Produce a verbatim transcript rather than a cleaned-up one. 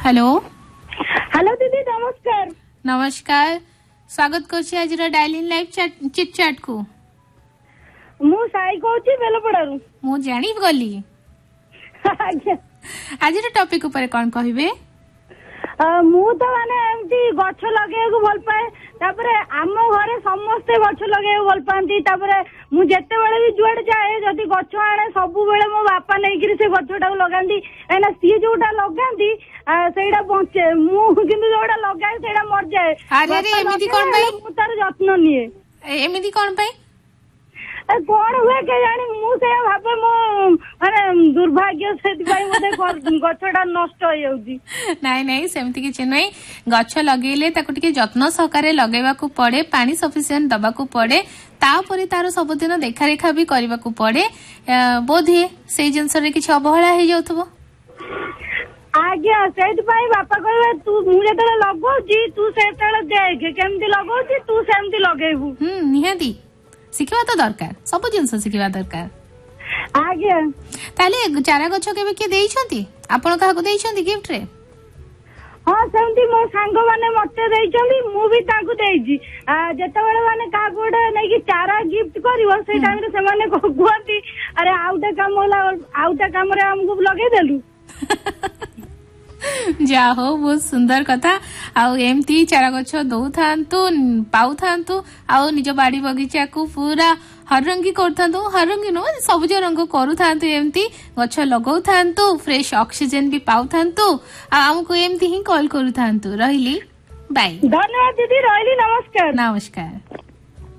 Hello hello दीदी नमस्कार। नमस्कार, स्वागत करछि आज डायलिंग लाइव चिट चैट को। मु साई कहूची बेलपड़ारू। मु जानि गली आज्ञा आज टॉपिक ऊपर कोन कहिबे? मु तो माने एमती गछ लगेयକୁ भल पाए, तापरे आम घरे समस्ते गछ लगेयକୁ भल पांती। तापरे मु जेते बेले भी जुआड जाए जदी गछ आणे सबु बेले मो बापा नै कि से गछटा लगांती, एना सी जोटा लगांती सेटा बंचे, मु किंतु जोटा लगाए सेटा मर जाए। अरे रे एमिति कोन भाई? मु तार जत्न निए। एमिति कोन भाई? कौन हुए के जानी मु से भाबे मो माने दुर्भाग्य से मते गछटा नष्ट हो जाउची। नाइ नाइ सेमति किछ नै, गछ लगेले ताको टिके जत्न सहकारे लगेबा को पड़े, पानी सफिशिएंट दबा को पड़े, तापरे तारो सब दिन देखा रेखा भी करबा को पड़े। बोधे से जिंस रे किछ अवहेला हे जाउथबो। आज्ञा सेठ भाई बापा कहबे तू मु जेतले लगौची तू सेतले देख केमति लगौची तू सेमति लगेबू। हम निहाती शिखवा तो दरकार, सब जिनस शिखवा दरकार। आज्ञा ताले चारा गछ केबे के देइछंती? आपण काहा को देइछंती गिफ्ट रे? हां सेमति मो सांग माने मते देइछंती, मु भी ताकू देइची। जेते बेले माने का गोडे नै कि चारा गिफ्ट करिवो से टाइम रे से माने कहती अरे आउटा काम होला आउटा काम रे हमको लगे देलु। जा हो बहुत सुंदर कथा। आउ एमती चारा गछ दौ थांतु पाउ थांतु आउ निज बाड़ी बगीचा को पूरा हररंगी करथांतु, हररंगी नो सबुज रंग करू थांतु, एमती गछ लगौ थांतु, फ्रेश ऑक्सीजन भी पाउ थांतु, आ हमको एमती ही कॉल करू थांतु। रहिली बाय। धन्यवाद दीदी, रहिली नमस्कार। नमस्कार।